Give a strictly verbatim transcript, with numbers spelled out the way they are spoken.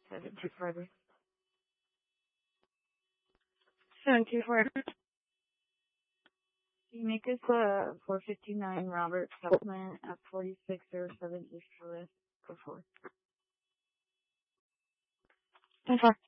Seven two four. Seven two four. Make us uh four fifty nine Robert Feldman at forty six zero seven East Louis. Go forward. Ten four.